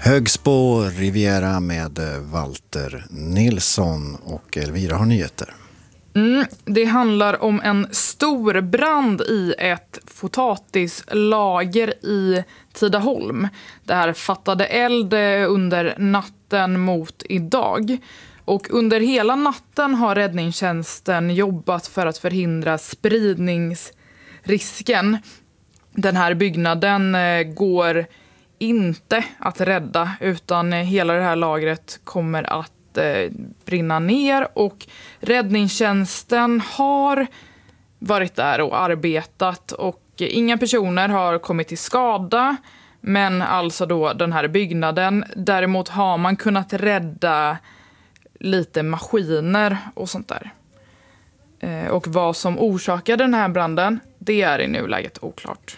Högsbo Riviera med Walter Nilsson och Elvira har nyheter. Det handlar om en stor brand i ett potatislager i Tidaholm. Det här fattade eld under natten mot idag. Och under hela natten har räddningstjänsten jobbat för att förhindra spridningsrisken. Den här byggnaden går inte att rädda, utan hela det här lagret kommer att brinna ner, och räddningstjänsten har varit där och arbetat och inga personer har kommit till skada, men alltså då den här byggnaden. Däremot har man kunnat rädda lite maskiner och sånt där. Och vad som orsakar den här branden, det är i nuläget oklart.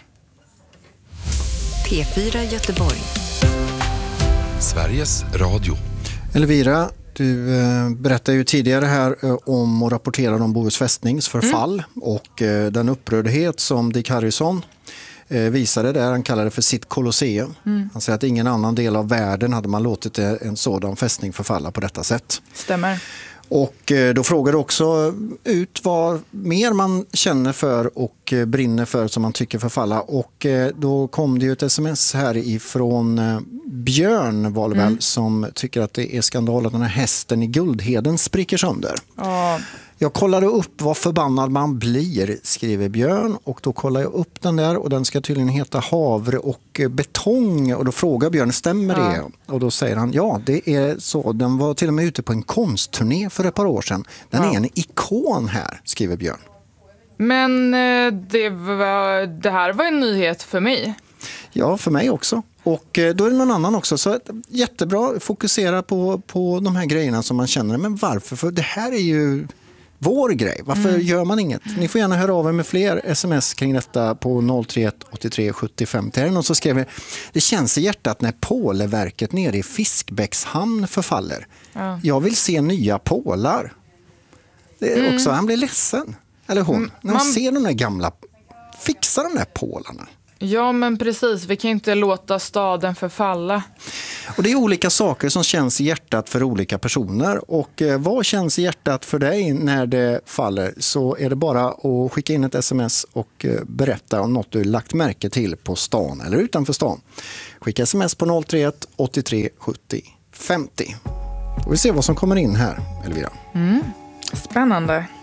P4 Göteborg. Sveriges Radio. Elvira, du berättade ju tidigare här om och rapporterade om Bohus fästnings förfall och den upprördhet som Dick Harrison visade där. Han kallade det för sitt Colosseum. Han säger att ingen annan del av världen hade man låtit en sådan fästning förfalla på detta sätt. Stämmer. Och då frågade också ut vad mer man känner för och brinner för som man tycker förfalla. Och då kom det ju ett sms här ifrån Björn var det väl, som tycker att det är skandal att den här hästen i Guldheden spricker sönder. Ja. Jag kollade upp vad förbannad man blir, skriver Björn, och då kollar jag upp den där och den ska tydligen heta havre och betong, och då frågar Björn, stämmer det? Och då säger han, ja det är så, den var till och med ute på en konstturné för ett par år sedan. Den är en ikon här, skriver Björn. Men det här var en nyhet för mig. Ja, för mig också. Och då är det någon annan också. Så jättebra, fokusera på de här grejerna som man känner. Men varför? För det här är ju vår grej. Varför gör man inget? Ni får gärna höra av er med fler sms kring detta på 031 83 70 50. Här är någon som skrev, det känns i hjärtat när påleverket nere i Fiskbäckshamn förfaller. Ja. Jag vill se nya pålar. Det är också, han blir ledsen. Eller hon. När man ser de där gamla, fixar de där pålarna. Ja, men precis. Vi kan inte låta staden förfalla. Och det är olika saker som känns i hjärtat för olika personer. Och vad känns i hjärtat för dig när det faller, så är det bara att skicka in ett sms och berätta om något du lagt märke till på stan eller utanför stan. Skicka sms på 031 83 70 50. Och vi ser vad som kommer in här, Elvira. Spännande.